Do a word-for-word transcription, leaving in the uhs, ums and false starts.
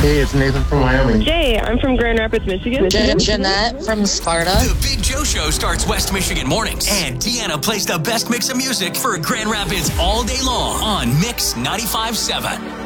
Hey, it's Nathan from Wyoming. Jay, I'm from Grand Rapids, Michigan. Jan- Jeanette from Sparta. The Big Joe Show starts West Michigan mornings, and Deanna plays the best mix of music for Grand Rapids all day long on Mix ninety-five point seven.